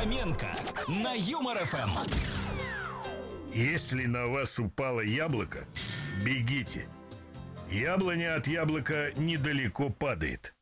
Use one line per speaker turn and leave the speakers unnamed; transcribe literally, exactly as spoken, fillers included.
Фоменко на Юмор эф эм.
Если на вас упало яблоко, бегите. Яблоня от яблока недалеко падает.